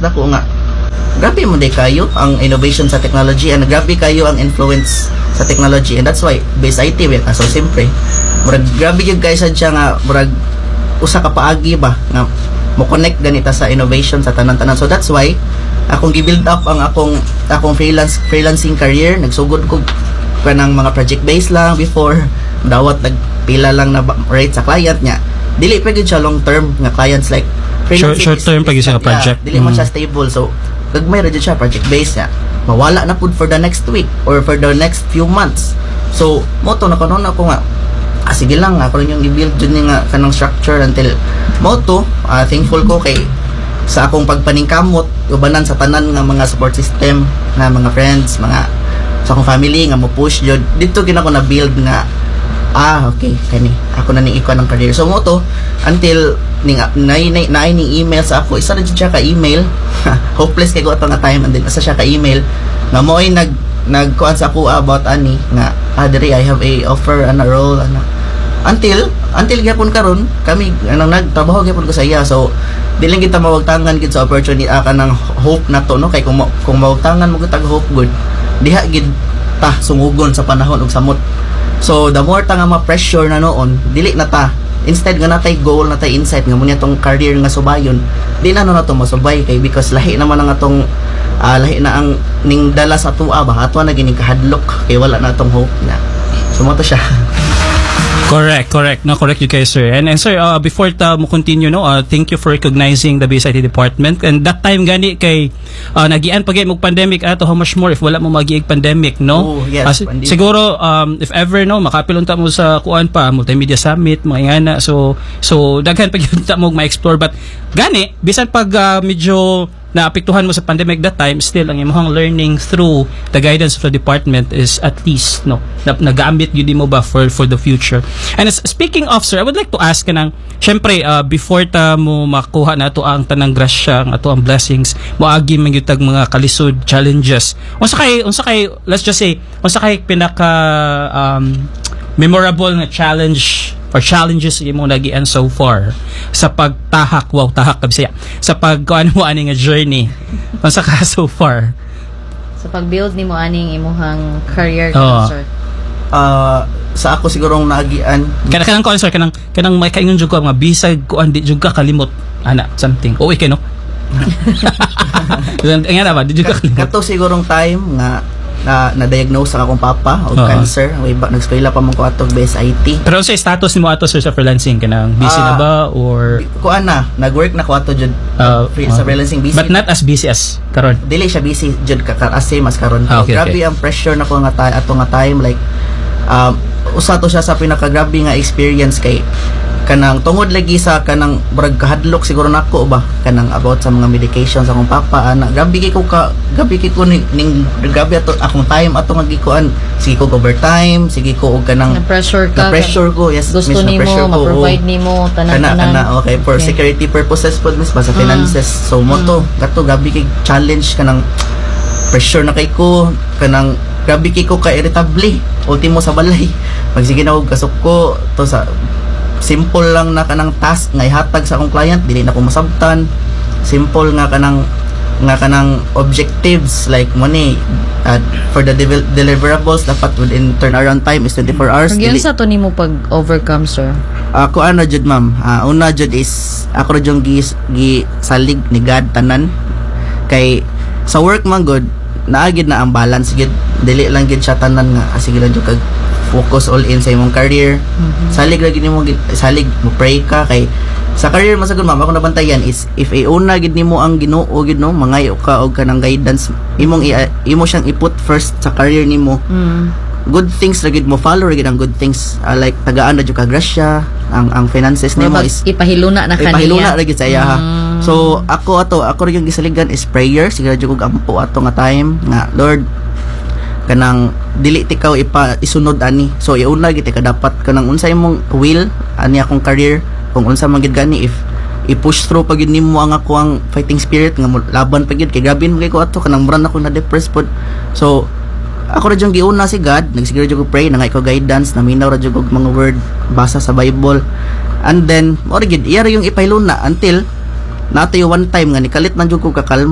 dako nga grabe mo day kayo ang innovation sa technology and grabe kayo ang influence sa technology, and that's why base IT so siyempre murag grabe yung guys siya nga murag usa ka paagi ba nga mo connect ganita sa innovation sa tanan-tanan. So that's why akong gi-build up ang akong freelancing career. Nagsugod ko kanang mga project based lang before, dawat nagpila lang na rate sa client niya. Dili pa gid siya long term nga clients, like short term pa gid siya project. Dili mo siya stable, so gagmay ra jud siya project based niya. Mawala na pud for the next week or for the next few months. So mo to nakanon ako nga sige lang ako rin yung i-build dun nga kanang structure until mo to thankful ko kay sa akong pagpaningkamot ubanan sa tanan nga mga support system nga mga friends, mga sa akong family nga mo push jud dito gina ko na build nga okay kani ako na ning ikaw ng career. So mo to until ning ning email sa ako, isa ra jud siya ka email hopeless kay ko ato nga time, and then isa siya ka email nga mo ay nagkuan sa ako about ani nga diri I have a offer and a role until gyapon karon kami nagtrabaho gyapon ko sa iya. So dili kita mawagtangan gid sa opportunity kanang hope na to no, kay kung mawagtangan mo gud hope good diha gid ta sungugon sa panahon ug samot. So the more ta nga ma-pressure na noon, dili na ta, instead nga natay goal, natay insight nga muna tong career nga subayon, di na to masubay kay because lahi naman ang atong lahi na ang ning dala sa tuwa ba ato na gining kahadlok kay wala na atong hope na. So mo to siya. Correct. No, correct you guys, sir. And sir, before mo continue, no, thank you for recognizing the BSIT department. And that time gani kay nagian pagay mo pandemic ato, how much more if wala mo magiig pandemic, no? Oh, yes, siguro if ever no makapilunta mo sa kuan pa multimedia summit mga ingana, so daghan pag mo ma-explore, but gani bisan pag medyo naapektuhan mo sa pandemic that time, still ang imong learning through the guidance of the department is at least no nagaambit gyud mo ba for the future. And speaking of, sir, I would like to ask kanang syempre before ta mo makuha na ato ang tanang grasya, ato ang blessings, moagi man gyud tag mga kalisod challenges. Unsa kay let's just say unsa kay pinaka memorable na challenge or challenges mo nagian so far sa pagtahak kabisaya sa pagkuan mo ani nga journey unsa ka so far sa pag-build nimo aning imuhang career sir? Sa ako sigurong nagian kanang kuan sir kanang may kaingon jud ko mga bisag kuan di jud ka kalimot ana something okay no nga ba di jud ka kalimot kato sigurong time nga na-diagnose ang akong papa o cancer. Way back nag-eskwela pa man ko atong BSIT. Pero sa status nimo ato sir sa freelancing kanang busy na ba or kuan na nag-work na ko ato jud sa freelancing busy, but not as busy as karon? Dili siya busy jud as same as karon. Grabe ang pressure na ko nga ato nga time, like usa to siya sa pinaka-grabe nga experience kay kanang tungod lagi sa kanang brag kahadlok siguro nako ba kanang about sa mga medication sa akong papa ana gabi ko ning gabi ato akong time ato nga gikuan, sige ko overtime, sige ko og kanang pressure ko yes gusto nimo ma-provide nimo tanan okay for security purposes pod mis ba sa finances. So mo to kato gabi kay challenge kanang pressure na kay ko kanang grabe kay ko ka irritable ultimo sa balay magsige na og kasok ko to sa simple lang na kanang task nga ihatag sa akong client, dili na ko masabtan. Simple nga kanang objectives like money for the deliverables dapat within turnaround time is 24 hours. Kung sa to nimo pag overcome, sir? Ako jud ma'am, una jud is ako jud gi salig ni God tanan kay sa work man good naagid na ang balance gid, dili lang gid siya tanan nga sige lang jud kag focus all in sa imong career. Salig lagi nimo salig mo pray ka kay sa career masagod ma'am ako nabantayan is if iuna gid nimo ang Ginoo gid no mangayo ka og kanang guidance imo siyang i-put first sa career nimo. Good things lagi mo follow lagi ang good things like tagaan ra jud ka grasya ang finances nimo is ipahiluna na kaniya lagi sa iya. So ako rin yung gisaligan is prayer, siguro jud kog ampo ato nga time nga Lord kanang dili tikaw isunod ani, so iuna gid ka dapat kanang unsa imong will ani akong career kung unsa man gid gani if i-push through pagid nimo ang ako ang fighting spirit nga laban pagid kay grabe mo kay ko ato kanang brand ako na depressed pod. So ako ra jung giuna si God, nagsiguro jud ko pray na nga ko guidance na minaw ra jud og mga word basa sa Bible, and then mo gid iya ra yung ipailuna until nato yung one time nga nikalit man jud ko kakalma